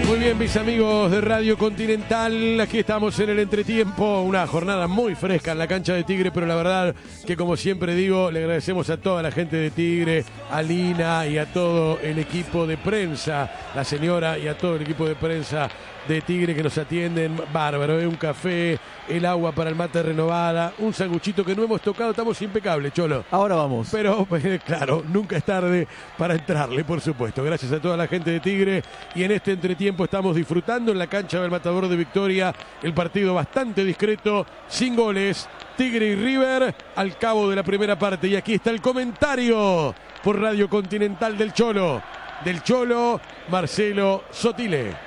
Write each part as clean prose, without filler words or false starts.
Muy bien, mis amigos de Radio Continental, aquí estamos en el entretiempo, una jornada muy fresca en la cancha de Tigre, pero la verdad que, como siempre digo, le agradecemos a toda la gente de Tigre, a Lina y a todo el equipo de prensa, la señora y a todo el equipo de prensa de Tigre que nos atienden, bárbaro, un café, el agua para el mate renovada, un sanguchito que no hemos tocado, estamos impecables, Cholo. Ahora vamos. Pero, claro, nunca es tarde para entrarle, por supuesto. Gracias a toda la gente de Tigre, y en este entretiempo estamos disfrutando en la cancha del Matador de Victoria el partido bastante discreto, sin goles, Tigre y River al cabo de la primera parte. Y aquí está el comentario por Radio Continental del Cholo Marcelo Sotile.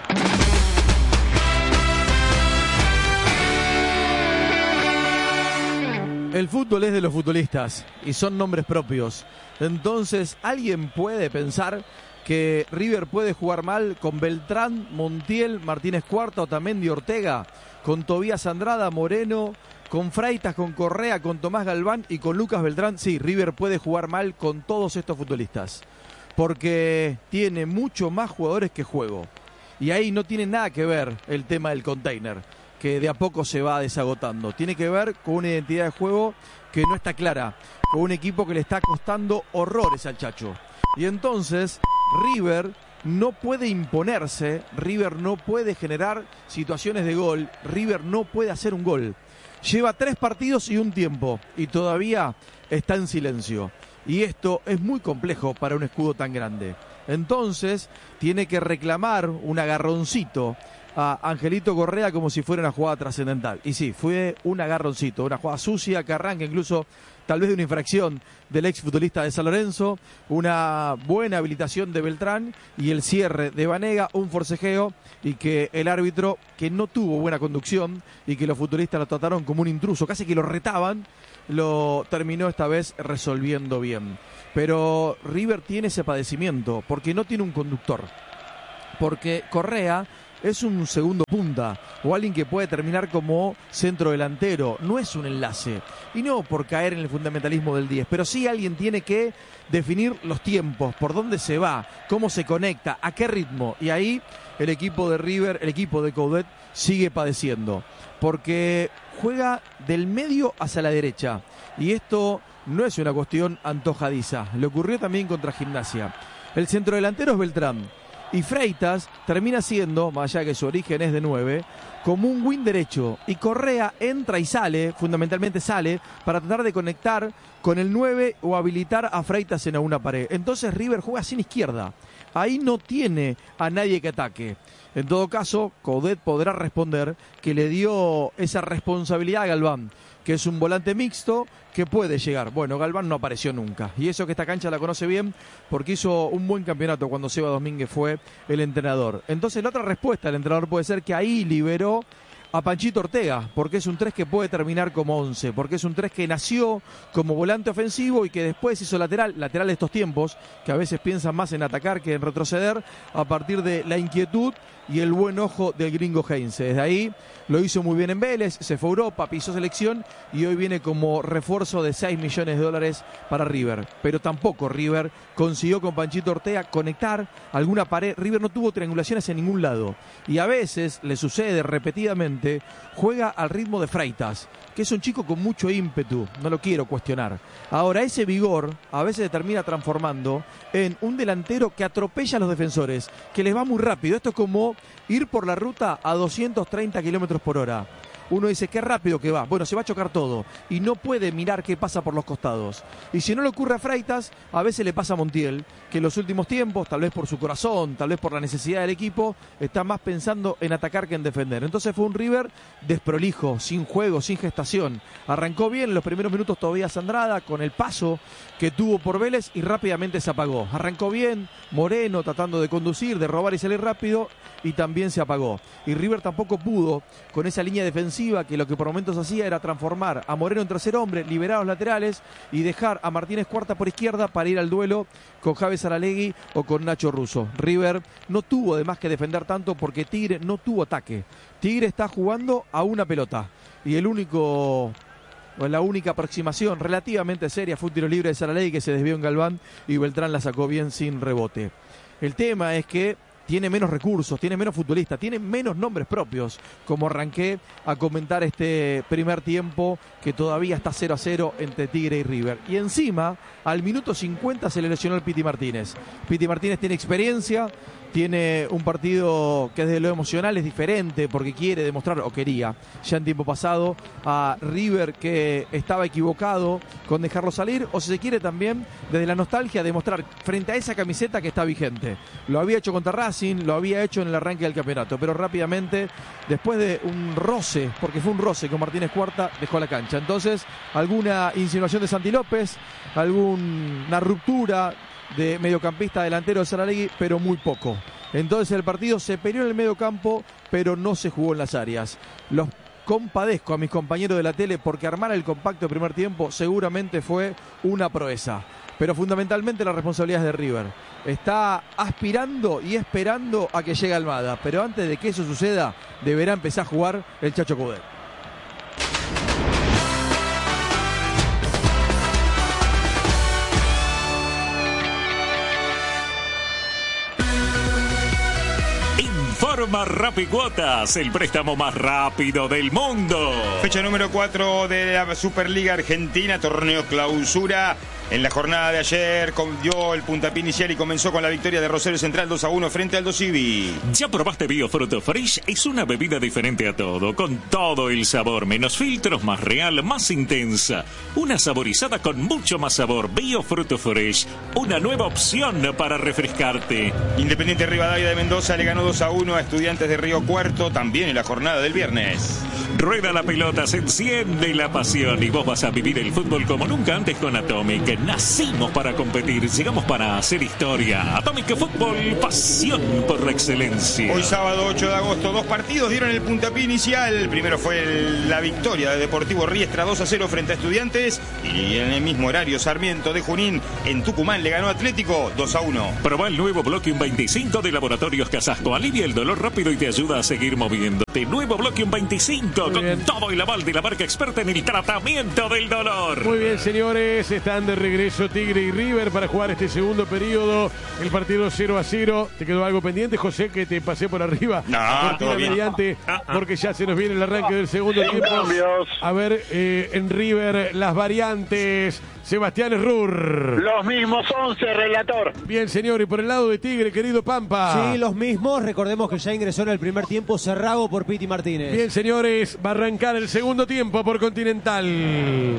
El fútbol es de los futbolistas y son nombres propios. Entonces, ¿alguien puede pensar que River puede jugar mal con Beltrán, Montiel, Martínez Cuarta, Otamendi, Ortega, con Tobías Andrada, Moreno, con Freitas, con Correa, con Tomás Galván y con Lucas Beltrán? Sí, River puede jugar mal con todos estos futbolistas, porque tiene mucho más jugadores que juego. Y ahí no tiene nada que ver el tema del container, que de a poco se va desagotando. Tiene que ver con una identidad de juego que no está clara, con un equipo que le está costando horrores al Chacho. Y entonces River no puede imponerse, River no puede generar situaciones de gol, River no puede hacer un gol. Lleva 3 partidos y un tiempo y todavía está en silencio. Y esto es muy complejo para un escudo tan grande. Entonces tiene que reclamar un agarroncito a Angelito Correa como si fuera una jugada trascendental. Y sí, fue un agarroncito, una jugada sucia que arranca incluso tal vez de una infracción del exfutbolista de San Lorenzo, una buena habilitación de Beltrán y el cierre de Vanega, un forcejeo, y que el árbitro, que no tuvo buena conducción y que los futbolistas lo trataron como un intruso, casi que lo retaban, lo terminó esta vez resolviendo bien. Pero River tiene ese padecimiento porque no tiene un conductor, porque Correa es un segundo punta o alguien que puede terminar como centro delantero, no es un enlace, y no por caer en el fundamentalismo del 10, pero sí alguien tiene que definir los tiempos, por dónde se va, cómo se conecta, a qué ritmo, y ahí el equipo de River, el equipo de Coudet sigue padeciendo, porque juega del medio hacia la derecha, y esto no es una cuestión antojadiza, le ocurrió también contra Gimnasia. El centrodelantero es Beltrán, y Freitas termina siendo, más allá de que su origen es de 9, como un wing derecho. Y Correa entra y sale, fundamentalmente sale, para tratar de conectar con el 9 o habilitar a Freitas en alguna pared. Entonces River juega sin izquierda. Ahí no tiene a nadie que ataque. En todo caso, Coudet podrá responder que le dio esa responsabilidad a Galván, que es un volante mixto que puede llegar. Bueno, Galván no apareció nunca. Y eso que esta cancha la conoce bien porque hizo un buen campeonato cuando Seba Domínguez fue el entrenador. Entonces la otra respuesta del entrenador puede ser que ahí liberó a Panchito Ortega, porque es un 3 que puede terminar como 11, porque es un 3 que nació como volante ofensivo y que después hizo lateral de estos tiempos, que a veces piensan más en atacar que en retroceder, a partir de la inquietud y el buen ojo del gringo Heinze. Desde ahí lo hizo muy bien en Vélez, se fue a Europa, pisó selección y hoy viene como refuerzo de $6 millones para River. Pero tampoco River consiguió con Panchito Ortega conectar alguna pared. River no tuvo triangulaciones en ningún lado. Y a veces le sucede repetidamente, juega al ritmo de Freitas, que es un chico con mucho ímpetu, no lo quiero cuestionar. Ahora, ese vigor a veces se termina transformando en un delantero que atropella a los defensores, que les va muy rápido. Esto es como ir por la ruta a 230 kilómetros por hora. Uno dice, qué rápido que va. Bueno, se va a chocar todo y no puede mirar qué pasa por los costados. Y si no le ocurre a Freitas, a veces le pasa a Montiel, que en los últimos tiempos, tal vez por su corazón, tal vez por la necesidad del equipo, está más pensando en atacar que en defender. Entonces fue un River desprolijo, sin juego, sin gestación. Arrancó bien en los primeros minutos Tobías Andrada, con el paso que tuvo por Vélez y rápidamente se apagó. Arrancó bien Moreno tratando de conducir, de robar y salir rápido, y también se apagó. Y River tampoco pudo con esa línea defensiva, que lo que por momentos hacía era transformar a Moreno en tercer hombre, liberar a los laterales y dejar a Martínez Cuarta por izquierda para ir al duelo con Javi Saralegui o con Nacho Russo. River no tuvo además que defender tanto porque Tigre no tuvo ataque. Tigre está jugando a una pelota y la única aproximación relativamente seria fue un tiro libre de Saralegui que se desvió en Galván y Beltrán la sacó bien sin rebote. El tema es que tiene menos recursos, tiene menos futbolistas, tiene menos nombres propios, como arranqué a comentar este primer tiempo que todavía está 0-0 entre Tigre y River. Y encima, al minuto 50 se le lesionó el Piti Martínez. Piti Martínez tiene experiencia, tiene un partido que desde lo emocional es diferente porque quiere demostrar, o quería, ya en tiempo pasado, a River que estaba equivocado con dejarlo salir, o si se quiere también, desde la nostalgia, demostrar frente a esa camiseta que está vigente. Lo había hecho contra Racing, lo había hecho en el arranque del campeonato, pero rápidamente, después de un roce, porque fue un roce con Martínez Cuarta, dejó la cancha. Entonces, alguna insinuación de Santi López, alguna ruptura de mediocampista delantero de Saralegui, pero muy poco. Entonces el partido se peleó en el mediocampo, pero no se jugó en las áreas. Los compadezco a mis compañeros de la tele porque armar el compacto de primer tiempo seguramente fue una proeza. Pero fundamentalmente la responsabilidad es de River. Está aspirando y esperando a que llegue Almada, pero antes de que eso suceda, deberá empezar a jugar el Chacho Coudet. Informa Rapicuotas, el préstamo más rápido del mundo. Fecha número 4 de la Superliga Argentina, torneo clausura. En la jornada de ayer dio el puntapié inicial y comenzó con la victoria de Rosario Central 2-1 frente al Aldo Civi. ¿Ya probaste Biofruto Fresh? Es una bebida diferente a todo, con todo el sabor, menos filtros, más real, más intensa. Una saborizada con mucho más sabor. Biofruto Fresh, una nueva opción para refrescarte. Independiente Rivadavia de Mendoza le ganó 2-1 a Estudiantes de Río Cuarto, también en la jornada del viernes. Rueda la pelota, se enciende la pasión y vos vas a vivir el fútbol como nunca antes con Atomic. Nacimos para competir, llegamos para hacer historia. Atomic Fútbol, pasión por la excelencia. Hoy sábado 8 de agosto, 2 partidos dieron el puntapié inicial. El primero fue la victoria de Deportivo Riestra 2-0 frente a Estudiantes. Y en el mismo horario, Sarmiento de Junín en Tucumán le ganó a Atlético 2-1. Probá el nuevo Bloquium 25 de Laboratorios Casasco. Alivia el dolor rápido y te ayuda a seguir moviéndote. Nuevo Bloquium 25 con todo el aval de la marca experta en el tratamiento del dolor. Muy bien, señores, están de regreso Tigre y River para jugar este segundo periodo. El partido 0-0. ¿Te quedó algo pendiente, José, que te pasé por arriba? No, todo bien. Mediante, porque ya se nos viene el arranque del segundo tiempo. Cambios. A ver, en River, las variantes. Sebastián Errur. Los mismos 11, relator. Bien, señor, y por el lado de Tigre, querido Pampa. Sí, los mismos. Recordemos que ya ingresó en el primer tiempo Cerrago por Piti Martínez. Bien, señores, va a arrancar el segundo tiempo por Continental.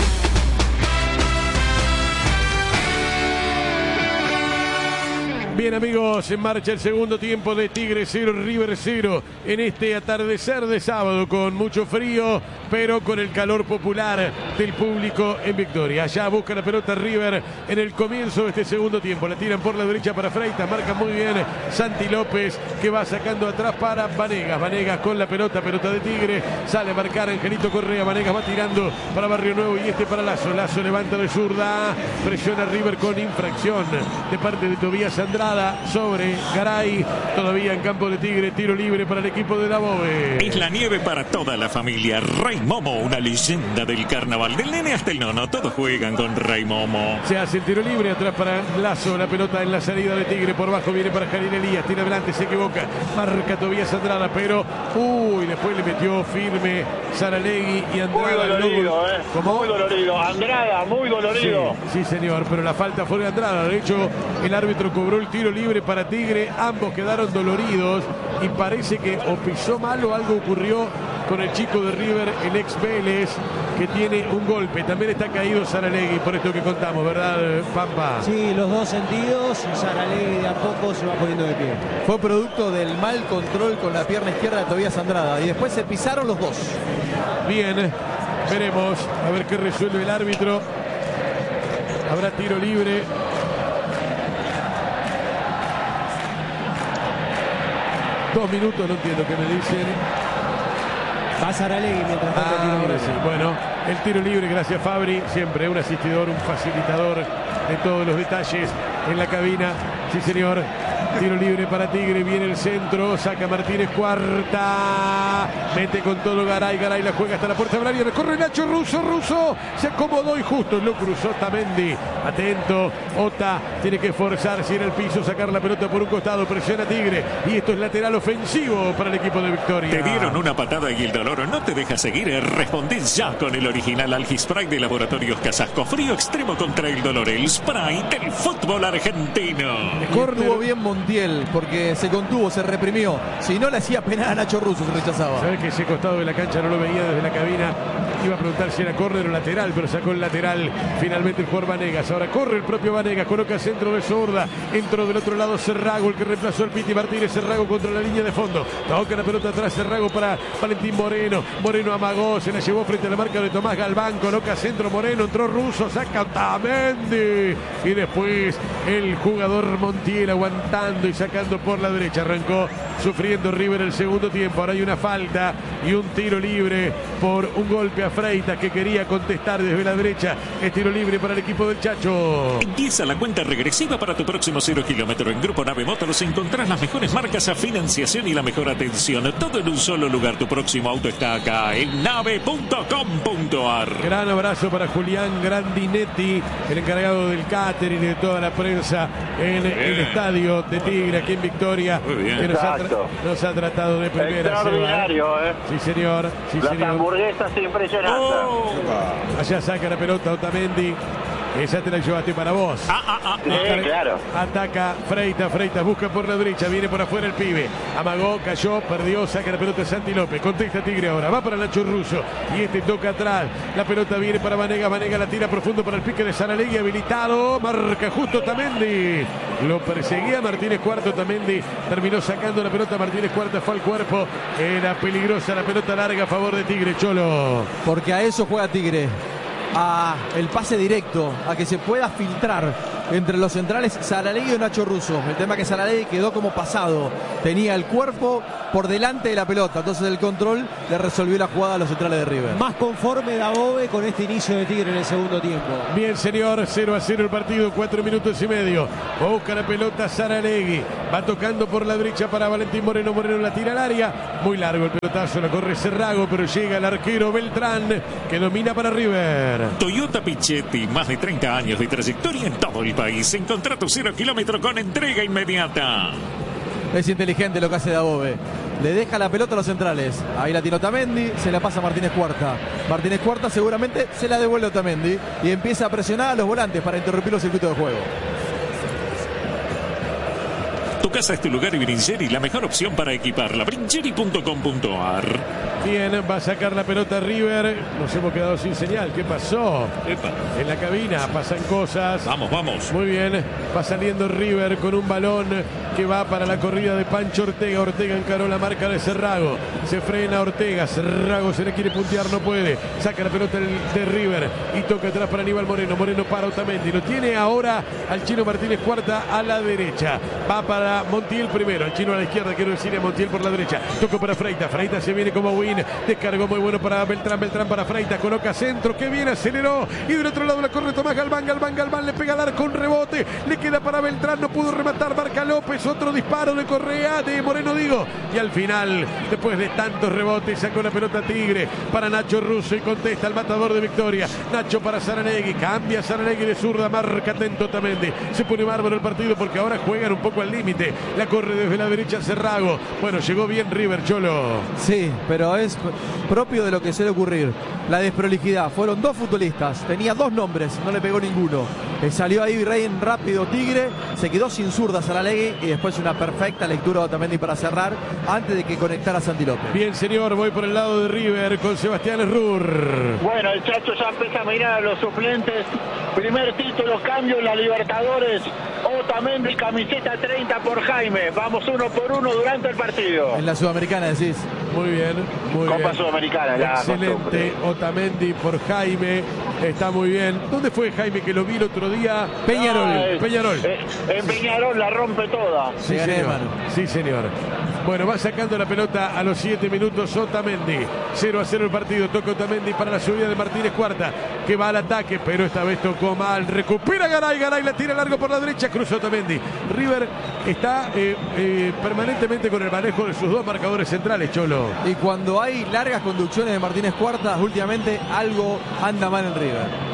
Bien, amigos, en marcha el segundo tiempo de Tigre 0, River 0 en este atardecer de sábado con mucho frío, pero con el calor popular del público en victoria. Allá busca la pelota River en el comienzo de este segundo tiempo. La tiran por la derecha para Freitas, marca muy bien Santi López, que va sacando atrás para Vanegas. Vanegas con la pelota de Tigre, sale a marcar Angelito Correa. Vanegas va tirando para Barrio Nuevo y este para Lazo. Lazo levanta de zurda, presiona River con infracción de parte de Tobías Andrada sobre Garay, todavía en campo de Tigre, tiro libre para el equipo de Dabove. Es la nieve para toda la familia. Rey Momo, una leyenda del carnaval. Del nene hasta el nono, todos juegan con Rey Momo. Se hace el tiro libre, atrás para Lazo, la pelota en la salida de Tigre, por bajo viene para Jalil Elías, tira adelante, se equivoca, marca Tobías Andrada, pero después le metió firme Saralegui y Andrada. Muy dolorido, ¿Cómo? Muy dolorido, Andrada, muy dolorido. Sí, señor, pero la falta fue de Andrada. De hecho, el árbitro cobró el tiro libre para Tigre, ambos quedaron doloridos y parece que o pisó mal o algo ocurrió con el chico de River, el ex Vélez, que tiene un golpe. También está caído Saralegui, por esto que contamos, ¿verdad, Pampa? Sí, los dos sentidos. Saralegui de a poco se va poniendo de pie. Fue producto del mal control con la pierna izquierda de Tobías Andrada y después se pisaron los dos. Bien, veremos a ver qué resuelve el árbitro. Habrá tiro libre. Dos minutos, no entiendo qué me dicen. Va Saralegui mientras tanto el tiro Ahora libre. sí. Bueno, el tiro libre, gracias Fabri, siempre un asistidor, un facilitador de todos los detalles en la cabina. Sí, señor. Tiro libre para Tigre, viene el centro, saca Martínez Cuarta, mete con todo Garay la juega hasta la puerta del área, recorre Nacho Russo, se acomodó y justo lo cruzó Otamendi. Atento, Ota tiene que forzarse en el piso, sacar la pelota por un costado, presiona Tigre y esto es lateral ofensivo para el equipo de Victoria. Te dieron una patada y el dolor no te deja seguir. Respondé ya con el original Algispray de Laboratorios Casasco. Frío extremo contra el dolor, el spray del fútbol argentino. Estuvo bien Montiel porque se contuvo, se reprimió. Si no le hacía pena a Nacho Russo, se rechazaba. Sabes que ese costado de la cancha no lo veía desde la cabina. Iba a preguntar si era córner o lateral, pero sacó el lateral. Finalmente el jugador Vanegas. Ahora corre el propio Vanegas, coloca centro de zurda. Entró del otro lado Cerrago, el que reemplazó al Piti Martínez. Cerrago contra la línea de fondo. Toca la pelota atrás Cerrago para Valentín Moreno. Moreno amagó, se la llevó frente a la marca de Tomás Galván. Coloca centro Moreno, entró Russo, saca Otamendi. Y después el jugador Montiel aguantando y sacando por la derecha. Arrancó sufriendo River el segundo tiempo. Ahora hay una falta y un tiro libre por un golpe a Freitas que quería contestar desde la derecha. Es tiro libre para el equipo del Chacho. Empieza la cuenta regresiva para tu próximo 0 kilómetro. En Grupo Nave Motors encontrás las mejores marcas a financiación y la mejor atención. Todo en un solo lugar. Tu próximo auto está acá en nave.com.ar. Gran abrazo para Julián Grandinetti, el encargado del catering y de toda la prensa en el estadio de Tigre aquí en Victoria. Muy bien. Que nos ha tratado de primera. Extraordinario, Sí, señor. Sí, Las señor. hamburguesas impresionantes. Allá saca la pelota Otamendi. Esa te la llevaste para vos. Sí, claro. Ataca Freitas busca por la derecha, viene por afuera el pibe. Amagó, cayó, perdió, saca la pelota Santi López. Contesta Tigre ahora, va para Nacho Russo. Y este toca atrás. La pelota viene para Vanegas la tira profundo para el pique de Saralegui, habilitado. Marca justo Otamendi. Lo perseguía Martínez Cuarta, Otamendi terminó sacando la pelota. Martínez Cuarta fue al cuerpo. Era peligrosa la pelota larga a favor de Tigre, Cholo. Porque a eso juega Tigre. A el pase directo, a que se pueda filtrar entre los centrales Saralegui y Nacho Russo. El tema que Saralegui quedó como pasado, tenía el cuerpo por delante de la pelota, entonces el control le resolvió la jugada a los centrales de River. Más conforme Dabove con este inicio de Tigre en el segundo tiempo. Bien, señor, 0-0 el partido, 4 minutos y medio. Busca la pelota Saralegui, va tocando por la derecha para Valentín Moreno. Moreno la tira al área, muy largo el pelotazo, la corre Cerrago, pero llega el arquero Beltrán, que domina para River. Toyota Pichetti, más de 30 años de trayectoria en todo el país. Encontrá tu 0 kilómetro con entrega inmediata. Es inteligente lo que hace Dabove. Le deja la pelota a los centrales. Ahí la tiene Otamendi, se la pasa a Martínez Cuarta. Martínez Cuarta seguramente se la devuelve a Otamendi y empieza a presionar a los volantes para interrumpir los circuitos de juego. Tu casa es tu lugar y Brincheri, la mejor opción para equiparla. Brincheri.com.ar. Bien, va a sacar la pelota River. Nos hemos quedado sin señal. ¿Qué pasó? Epa. En la cabina pasan cosas. Vamos. Muy bien, va saliendo River con un balón que va para la corrida de Pancho Ortega. Ortega encaró la marca de Cerrago. Se frena Ortega. Cerrago se le quiere puntear, no puede. Saca la pelota de River y toca atrás para Aníbal Moreno. Moreno para Otamendi. Lo tiene ahora al Chino Martínez Cuarta a la derecha. Va para Montiel primero. El Chino a la izquierda, quiero decir, a Montiel por la derecha. Toco para Freitas. Freitas se viene como win. Descargó muy bueno para Beltrán. Beltrán para Freitas. Coloca centro. Que bien, aceleró. Y del otro lado la corre Tomás Galván. Galván le pega al arco con rebote. Le queda para Beltrán. No pudo rematar. Marca López. Otro disparo de Correa. De Moreno, digo. Y al final, después de tantos rebotes, sacó la pelota Tigre para Nacho Russo y contesta al matador de Victoria. Nacho para Saralegui. Cambia Saralegui de zurda. Marca atento Otamendi. Se pone bárbaro el partido porque ahora juegan un poco al límite. La corre desde la derecha Cerrago. Bueno, llegó bien River, Cholo. Sí, pero es propio de lo que suele ocurrir. La desprolijidad. Fueron dos futbolistas. Tenía dos nombres. No le pegó ninguno. Salió ahí Virrey rápido Tigre. Se quedó sin zurda Saralegui. Y después una perfecta lectura de Otamendi para cerrar antes de que conectara Santi López. Bien, señor. Voy por el lado de River con Sebastián Errur. Bueno, el Chacho ya empieza a mirar a los suplentes. Primer título, cambio en la Libertadores. Otamendi, camiseta 30 por Jaime. Vamos 1 por 1 durante el partido. En la Sudamericana decís. Muy bien, muy Copa bien. Sudamericana, la excelente. costumbre. Otamendi por Jaime. Está muy bien. ¿Dónde fue Jaime que lo vi el otro día? Peñarol. Peñarol. En Peñarol la rompe toda. Sí, gané, señor. mano. Sí, señor. Bueno, va sacando la pelota a los 7 minutos Otamendi. 0-0 el partido. Toca Otamendi para la subida de Martínez Cuarta, que va al ataque, pero esta vez tocó mal. Recupera Garay. Garay la tira largo por la derecha. cruza Otamendi. River está permanentemente con el manejo de sus dos marcadores centrales, Cholo. Y cuando hay largas conducciones de Martínez Cuarta, últimamente algo anda mal en River.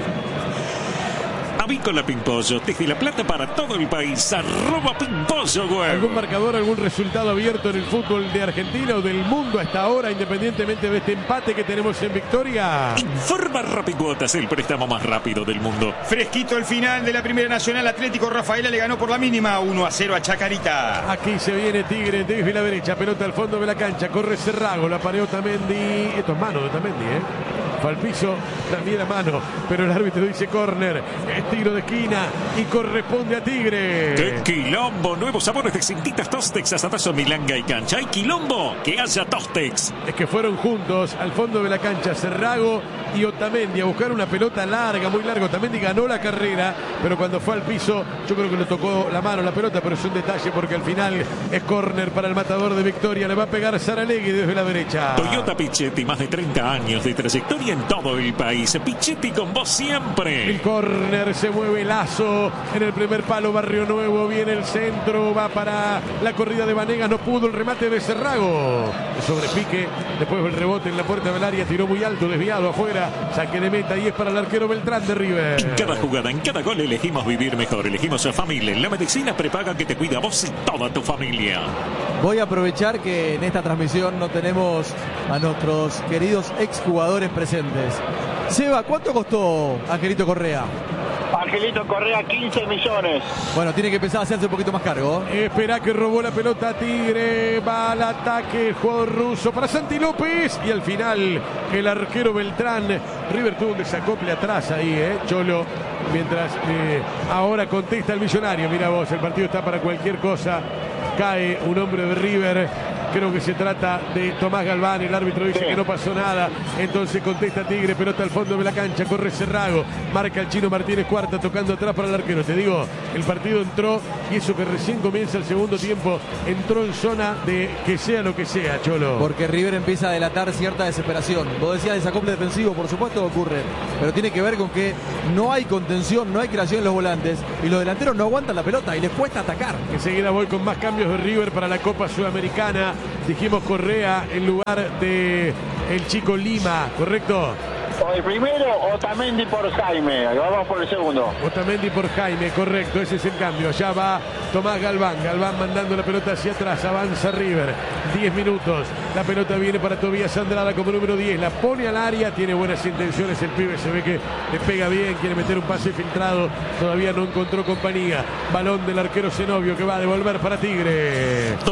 Avícola Pimpollo, desde La Plata para todo el país. @Pimpollo Web. ¿Algún marcador, algún resultado abierto en el fútbol de Argentina o del mundo hasta ahora, independientemente de este empate que tenemos en Victoria? Informa Rapicuotas, el préstamo más rápido del mundo. Fresquito el final de la Primera Nacional. Atlético Rafaela le ganó por la mínima 1-0 a Chacarita. Aquí se viene Tigre desde la derecha, pelota al fondo de la cancha, corre Cerrago, la pareó Otamendi. Esto es mano de Otamendi, fue al piso, también a mano, pero el árbitro dice córner, es tiro de esquina y corresponde a Tigre. ¡Qué quilombo! Nuevos sabores de Cintitas Tostex, asadazo, milanga y cancha. ¡Hay quilombo! ¡Que haya Tostex! Es que fueron juntos al fondo de la cancha Cerrago y Otamendi a buscar una pelota larga, muy larga. Otamendi ganó la carrera, pero cuando fue al piso, yo creo que le tocó la mano la pelota, pero es un detalle porque al final es córner para el matador de Victoria. Le va a pegar Saralegui desde la derecha. Toyota Pichetti, más de 30 años de trayectoria en todo el país. Pichetti con vos siempre. El córner, se mueve Lazo en el primer palo, Barrio Nuevo, viene el centro, va para la corrida de Vanegas, no pudo el remate de Cerrago. Sobre pique, después el rebote en la puerta del área, tiró muy alto, desviado afuera, saque de meta y es para el arquero Beltrán de River. En cada jugada, en cada gol elegimos vivir mejor, elegimos a familia. La medicina prepaga que te cuida a vos y toda tu familia. Voy a aprovechar que en esta transmisión no tenemos a nuestros queridos exjugadores presentes. Seba, ¿cuánto costó Angelito Correa? Angelito Correa, 15 millones. Bueno, tiene que empezar a hacerse un poquito más cargo. Espera que robó la pelota Tigre, va al ataque el jugador ruso para Santi López y al final el arquero Beltrán. River tuvo un desacople atrás ahí, Cholo, mientras ahora contesta el millonario. Mira vos, el partido está para cualquier cosa. Cae un hombre de River, creo que se trata de Tomás Galván, el árbitro dice que no pasó nada, entonces contesta Tigre, pelota al fondo de la cancha, corre Cerrago, marca el chino Martínez Cuarta tocando atrás para el arquero. Te digo, el partido entró, y eso que recién comienza el segundo tiempo, entró en zona de que sea lo que sea, Cholo. Porque River empieza a delatar cierta desesperación. Vos decías desacople defensivo, por supuesto ocurre, pero tiene que ver con que no hay contención, no hay creación en los volantes, y los delanteros no aguantan la pelota y les cuesta atacar. Enseguida voy con más cambios de River para la Copa Sudamericana. Dijimos Correa en lugar de el chico Lima, ¿correcto? El primero, Otamendi por Jaime. Vamos por el segundo. Otamendi por Jaime, correcto, ese es el cambio. Allá va Tomás Galván. Galván mandando la pelota hacia atrás. Avanza River. 10 minutos. La pelota viene para Tobías Andrada como número 10. La pone al área. Tiene buenas intenciones el pibe. Se ve que le pega bien. Quiere meter un pase filtrado. Todavía no encontró compañía. Balón del arquero Zenobio que va a devolver para Tigre.